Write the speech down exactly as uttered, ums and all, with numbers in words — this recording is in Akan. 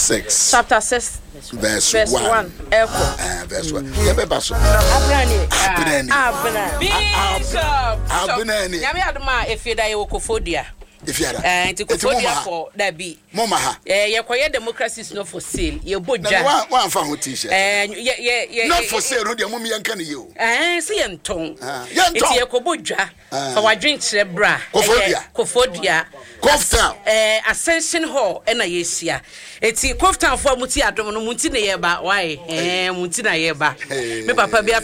six. Chapter six. Verse, verse one. one. Echo. Uh, verse one. Yabeba so. Abrani. Abrani. Abrani. Bishop. Abrani. Yami aduma efida ye wokofodia. If you are eh nti kofodia for that be. Mama ha. Eh ye koye democracy is not for sale. Ye bodja. One one fa ho t-shirt. Eh ye ye ye not for sale no de mum yanka ne ye o. Eh se ye nton. Ye nton. Nti ye kobodja. For wa drink kire bra. Kofodia. Kofodia. Koftown. Eh Ascension Hall e na yesia. Eti Koftown for muti adom no muti na ye ba. Why? Eh muti na ye ba. Me papa bia